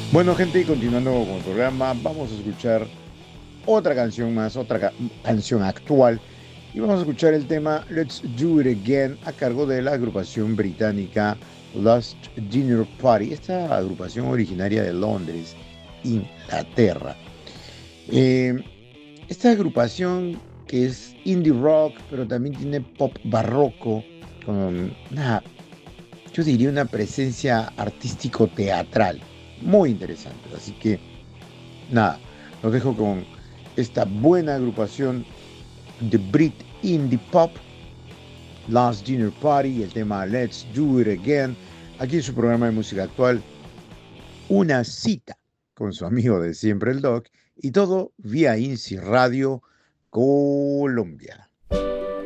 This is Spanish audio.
Bueno, gente, y continuando con el programa, vamos a escuchar otra canción más, canción actual. Y vamos a escuchar el tema Let's Do It Again a cargo de la agrupación británica Last Dinner Party, esta agrupación originaria de Londres, Inglaterra. Eh, Esta agrupación que es indie rock, pero también tiene pop barroco, con yo diría una presencia artístico-teatral muy interesante. Así que nada, los dejo con esta buena agrupación de Brit Indie Pop, Last Dinner Party y el tema Let's Do It Again, aquí en su programa de música actual, una cita con su amigo de siempre, el Doc, y todo vía INSI Radio Colombia.